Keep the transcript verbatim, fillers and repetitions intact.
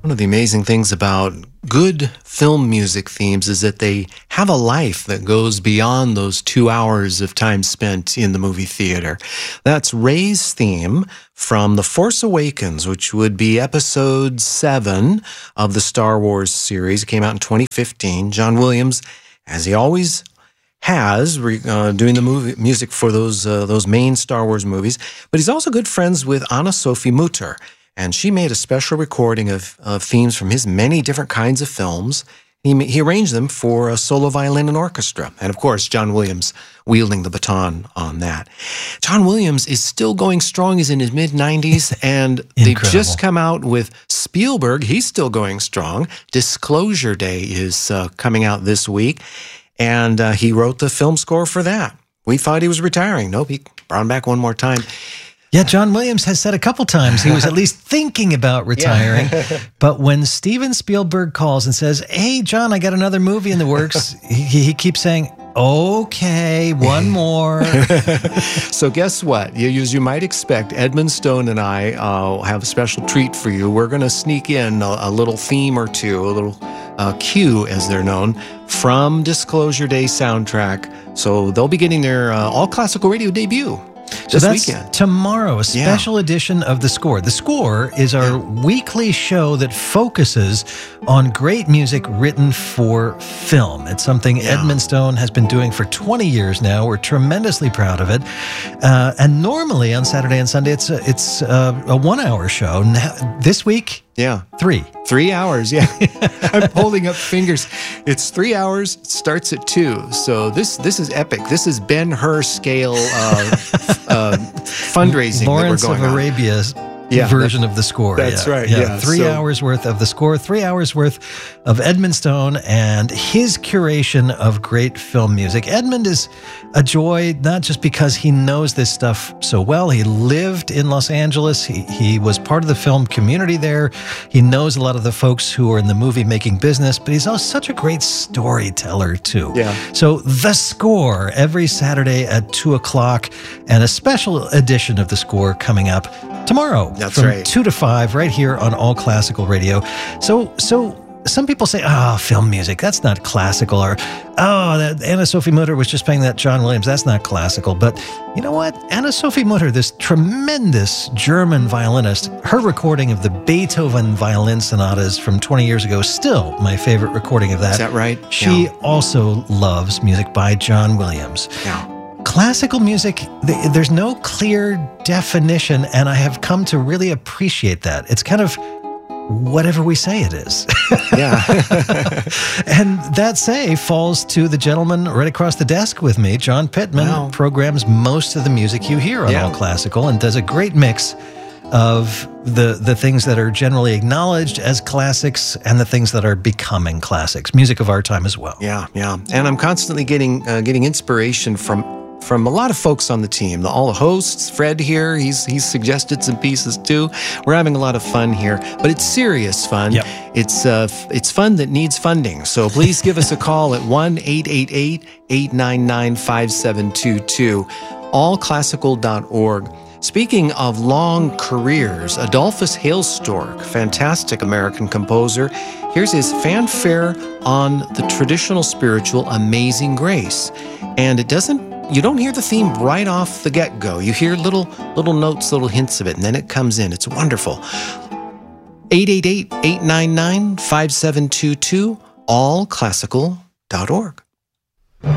One of the amazing things about good film music themes is that they have a life that goes beyond those two hours of time spent in the movie theater. That's Rey's theme from The Force Awakens, which would be episode seven of the Star Wars series. It came out in twenty fifteen. John Williams, as he always has, uh, doing the movie music for those uh, those main Star Wars movies, but he's also good friends with Anna-Sophie Mutter. And she made a special recording of, of themes from his many different kinds of films. He, he arranged them for a solo violin and orchestra. And of course, John Williams wielding the baton on that. John Williams is still going strong. He's in his mid nineties, and they've just come out with Spielberg. He's still going strong. Disclosure Day is uh, coming out this week, and uh, he wrote the film score for that. We thought he was retiring. Nope, he brought him back one more time. Yeah, John Williams has said a couple times he was at least thinking about retiring. Yeah. But when Steven Spielberg calls and says, hey, John, I got another movie in the works, he, he keeps saying, okay, one more. So guess what? You, as you might expect, Edmund Stone and I uh, have a special treat for you. We're going to sneak in a, a little theme or two, a little uh, cue, as they're known, from Disclosure Day soundtrack. So they'll be getting their uh, all classical radio debut. So this that's weekend. Tomorrow, a special yeah. edition of The Score. The Score is our yeah. weekly show that focuses on great music written for film. It's something yeah. Edmund Stone has been doing for twenty years now. We're tremendously proud of it. Uh, and normally on Saturday and Sunday, it's a, it's a, a one-hour show. Now, this week, yeah, three. Three hours, yeah. I'm holding up fingers. It's three hours, it starts at two. So this this is epic. This is Ben-Hur scale uh, uh, fundraising Lawrence that we're going of Arabia yeah, version of The Score. That's yeah. right, yeah. yeah. Three so, hours worth of The Score, three hours worth of Edmund Stone and his curation of great film music. Edmund is a joy, not just because he knows this stuff so well. He lived in Los Angeles. He, he was part of the film community there. He knows a lot of the folks who are in the movie-making business, but he's also such a great storyteller, too. Yeah. So The Score, every Saturday at two o'clock, and a special edition of The Score coming up tomorrow. That's from right. two to five, right here on All Classical Radio. So, so some people say, oh, film music, that's not classical. Or, oh, that Anna-Sophie Mutter was just playing that John Williams, that's not classical. But you know what? Anna-Sophie Mutter, this tremendous German violinist, her recording of the Beethoven violin sonatas from twenty years ago is still my favorite recording of that. Is that right? She yeah. also loves music by John Williams. Yeah. Classical music, there's no clear definition, and I have come to really appreciate that. It's kind of whatever we say it is. Yeah. And that say falls to the gentleman right across the desk with me. John Pittman wow. programs most of the music you hear on yeah. All Classical and does a great mix of the the things that are generally acknowledged as classics and the things that are becoming classics, music of our time as well. Yeah, yeah. And I'm constantly getting uh, getting inspiration from from a lot of folks on the team. The, all the hosts, Fred here, he's he's suggested some pieces too. We're having a lot of fun here, but it's serious fun. Yep. It's uh, it's fun that needs funding. So please give us a call at one eight eight eight, eight nine nine, five seven two two, all classical dot org. Speaking of long careers, Adolphus Hailstork, fantastic American composer, here's his fanfare on the traditional spiritual Amazing Grace. And it doesn't You don't hear the theme right off the get-go. You hear little little notes, little hints of it, and then it comes in. It's wonderful. eight eight eight, eight nine nine, five seven two two, all classical dot org.